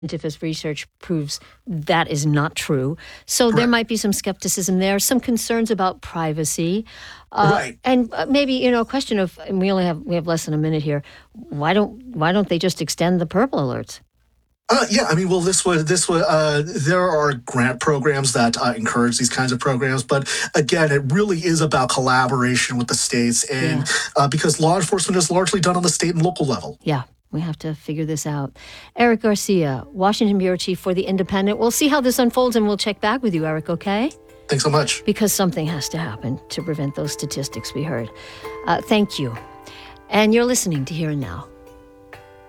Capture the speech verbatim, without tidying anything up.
scientific research proves that is not true. So Correct. There might be some skepticism there, some concerns about privacy. Uh, right. And maybe, you know, a question of, and we only have, we have less than a minute here. Why don't, why don't they just extend the purple alerts? Uh, yeah, I mean, well, this was this was. Uh, there are grant programs that uh, encourage these kinds of programs, but again, it really is about collaboration with the states, and Yeah. uh, because law enforcement is largely done on the state and local level. Yeah. We have to figure this out. Eric Garcia, Washington Bureau Chief for The Independent. We'll see how this unfolds, and we'll check back with you, Eric, okay? Thanks so much. Because something has to happen to prevent those statistics we heard. Uh, thank you. And you're listening to Here and Now.